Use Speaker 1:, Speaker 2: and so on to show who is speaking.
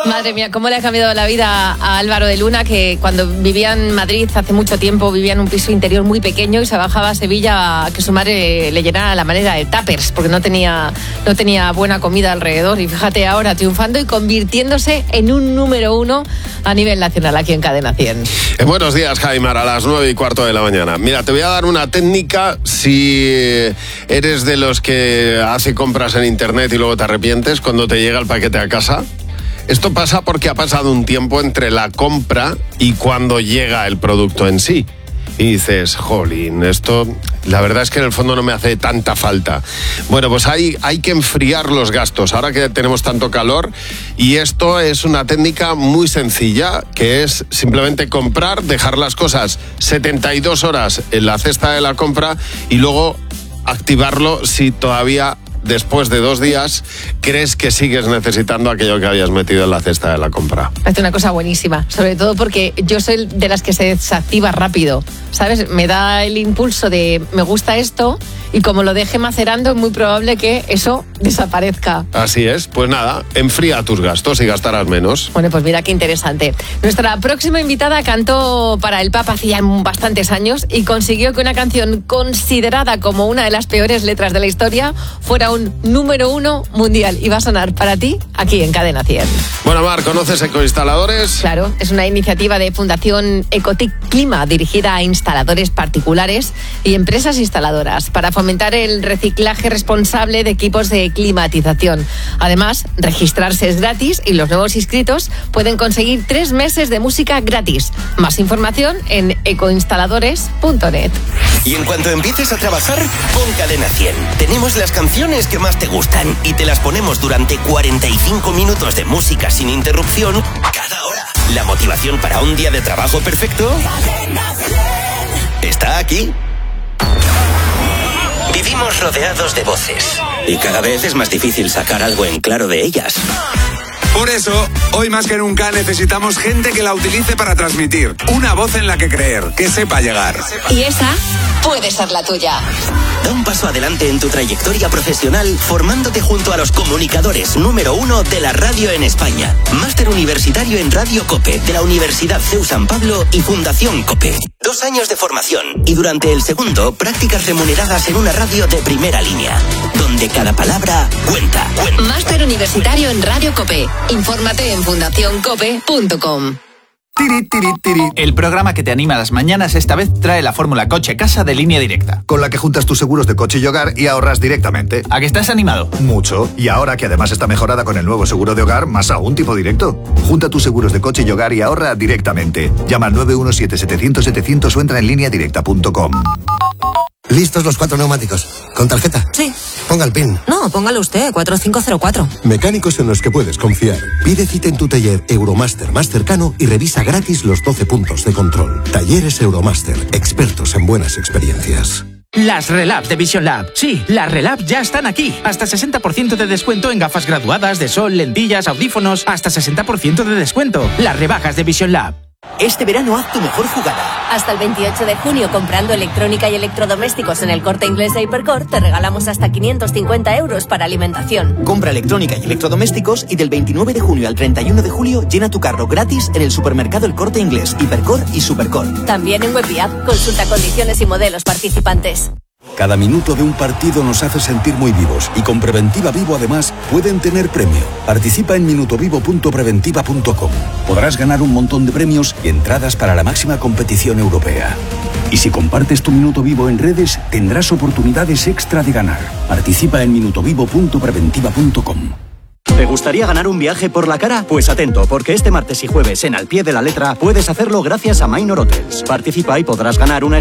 Speaker 1: Madre mía, cómo le ha cambiado la vida a Álvaro de Luna, que cuando vivía en Madrid hace mucho tiempo vivía en un piso interior muy pequeño y se bajaba a Sevilla a que su madre le llenara la manera de tuppers, porque no tenía buena comida alrededor. Y fíjate ahora triunfando y convirtiéndose en un número 1 a nivel nacional aquí en Cadena 100.
Speaker 2: Buenos días, Jaimar, a las 9:15 de la mañana. Mira, te voy a dar una técnica si eres de los que hace compras en internet y luego te arrepientes cuando te llega el paquete a casa. Esto pasa porque ha pasado un tiempo entre la compra y cuando llega el producto en sí. Y dices, jolín, esto la verdad es que en el fondo no me hace tanta falta. Bueno, pues hay que enfriar los gastos ahora que tenemos tanto calor, y esto es una técnica muy sencilla, que es simplemente comprar, dejar las cosas 72 horas en la cesta de la compra y luego activarlo si todavía después de 2 días crees que sigues necesitando aquello que habías metido en la cesta de la compra.
Speaker 1: Es una cosa buenísima, sobre todo porque yo soy de las que se desactiva rápido, ¿sabes? Me da el impulso de me gusta esto y como lo deje macerando es muy probable que eso desaparezca.
Speaker 2: Así es, pues nada, enfría tus gastos y gastarás menos.
Speaker 1: Bueno, pues mira qué interesante. Nuestra próxima invitada cantó para el Papa hacía bastantes años y consiguió que una canción considerada como una de las peores letras de la historia fuera un número 1 mundial, y va a sonar para ti aquí en Cadena 100.
Speaker 2: Bueno, Mar, ¿conoces Ecoinstaladores?
Speaker 1: Claro, es una iniciativa de Fundación Ecotic Clima dirigida a instaladores particulares y empresas instaladoras para fomentar el reciclaje responsable de equipos de climatización. Además, registrarse es gratis y los nuevos inscritos pueden conseguir 3 meses de música gratis. Más información en ecoinstaladores.net.
Speaker 3: Y en cuanto empieces a trabajar, pon Cadena 100. Tenemos las canciones que más te gustan y te las ponemos durante 45 minutos de música sin interrupción cada hora. La motivación para un día de trabajo perfecto está aquí. Vivimos rodeados de voces y cada vez es más difícil sacar algo en claro de ellas.
Speaker 4: Por eso, hoy más que nunca necesitamos gente que la utilice para transmitir. Una voz en la que creer, que sepa llegar.
Speaker 1: Y esa puede ser la tuya.
Speaker 3: Da un paso adelante en tu trayectoria profesional formándote junto a los comunicadores número 1 de la radio en España. Máster universitario en Radio COPE de la Universidad CEU San Pablo y Fundación COPE. 2 años de formación y durante el segundo, prácticas remuneradas en una radio de primera línea, donde cada palabra cuenta.
Speaker 1: Máster universitario en Radio COPE. Infórmate en fundacioncope.com.
Speaker 5: El programa que te anima a las mañanas esta vez trae la fórmula coche-casa de Línea Directa,
Speaker 6: con la que juntas tus seguros de coche y hogar y ahorras directamente.
Speaker 5: ¿A que estás animado?
Speaker 6: Mucho. Y ahora que además está mejorada con el nuevo seguro de hogar, más aún tipo directo. Junta tus seguros de coche y hogar y ahorra directamente. Llama al 917-700-700 o entra en lineadirecta.com.
Speaker 7: ¿Listos los 4 neumáticos? ¿Con tarjeta?
Speaker 8: Sí.
Speaker 7: Ponga el PIN.
Speaker 8: No, póngalo usted, 4504.
Speaker 7: Mecánicos en los que puedes confiar. Pide cita en tu taller Euromaster más cercano y revisa gratis los 12 puntos de control. Talleres Euromaster, expertos en buenas experiencias.
Speaker 9: Las Relab de Vision Lab. Sí, las Relab ya están aquí. Hasta 60% de descuento en gafas graduadas, de sol, lentillas, audífonos. Hasta 60% de descuento. Las rebajas de Vision Lab.
Speaker 3: Este verano haz tu mejor jugada.
Speaker 10: Hasta el 28 de junio, comprando electrónica y electrodomésticos en el Corte Inglés de Hipercor, te regalamos hasta 550 euros para alimentación.
Speaker 3: Compra electrónica y electrodomésticos y del 29 de junio al 31 de julio llena tu carro gratis en el supermercado El Corte Inglés, Hipercor y Supercor.
Speaker 10: También en web y app. Consulta condiciones y modelos participantes.
Speaker 11: Cada minuto de un partido nos hace sentir muy vivos y con Preventiva Vivo además pueden tener premio. Participa en minutovivo.preventiva.com. Podrás ganar un montón de premios y entradas para la máxima competición europea. Y si compartes tu Minuto Vivo en redes, tendrás oportunidades extra de ganar. Participa en minutovivo.preventiva.com.
Speaker 12: ¿Te gustaría ganar un viaje por la cara? Pues atento, porque este martes y jueves en Al Pie de la Letra puedes hacerlo gracias a Minor Hotels. Participa y podrás ganar una